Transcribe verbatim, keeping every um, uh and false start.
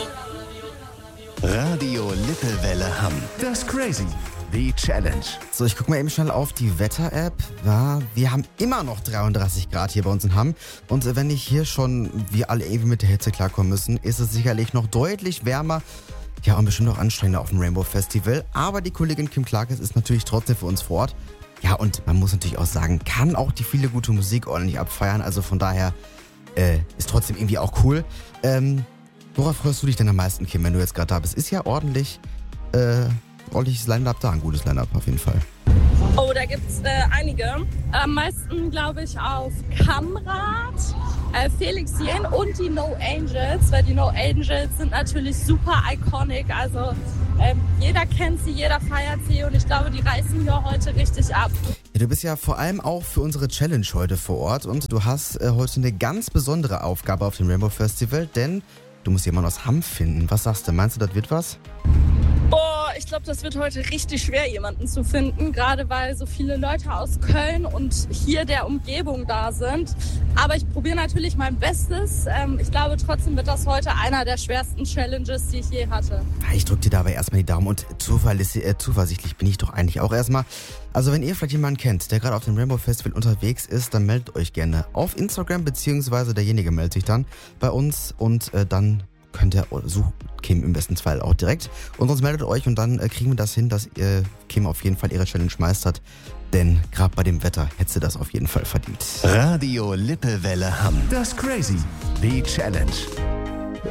Radio Lippewelle Hamm. Das Crazy. Die Challenge. So, ich gucke mal eben schnell auf die Wetter-App. Ja, wir haben immer noch dreiunddreißig Grad hier bei uns in Hamm. Und äh, wenn nicht hier schon wir alle irgendwie mit der Hitze klarkommen müssen, ist es sicherlich noch deutlich wärmer. Ja, und bestimmt noch anstrengender auf dem Rainbow Festival. Aber die Kollegin Kim Clarkes ist natürlich trotzdem für uns vor Ort. Ja, und man muss natürlich auch sagen, kann auch die viele gute Musik ordentlich abfeiern. Also von daher äh, ist trotzdem irgendwie auch cool. Ähm, worauf freust du dich denn am meisten, Kim, wenn du jetzt gerade da bist? Ist ja ordentlich, äh, ordentliches Line-Up da, ein gutes Line-Up auf jeden Fall. Oh, da gibt's äh, einige. Am meisten, glaube ich, auf Kamrat, äh, Felix Jen und die No Angels, weil die No Angels sind natürlich super iconic. Also ähm, jeder kennt sie, jeder feiert sie und ich glaube, die reißen hier heute richtig ab. Ja, du bist ja vor allem auch für unsere Challenge heute vor Ort und du hast äh, heute eine ganz besondere Aufgabe auf dem Rainbow Festival, denn du musst jemanden aus Hamm finden. Was sagst du? Meinst du, das wird was? Boah, ich glaube, das wird heute richtig schwer, jemanden zu finden, gerade weil so viele Leute aus Köln und hier der Umgebung da sind. Aber ich probiere natürlich mein Bestes. Ähm, ich glaube, trotzdem wird das heute einer der schwersten Challenges, die ich je hatte. Ich drücke dir dabei erstmal die Daumen und zuverlässig, äh, zuversichtlich bin ich doch eigentlich auch erstmal. Also wenn ihr vielleicht jemanden kennt, der gerade auf dem Rainbow Festival unterwegs ist, dann meldet euch gerne auf Instagram, beziehungsweise derjenige meldet sich dann bei uns und äh, dann könnt ihr, sucht Kim im besten Fall auch direkt. Und sonst meldet euch und dann äh, kriegen wir das hin, dass äh, Kim auf jeden Fall ihre Challenge meistert. Denn gerade bei dem Wetter hätte sie das auf jeden Fall verdient. Radio Lippewelle Hamm. Das Crazy. Die Challenge.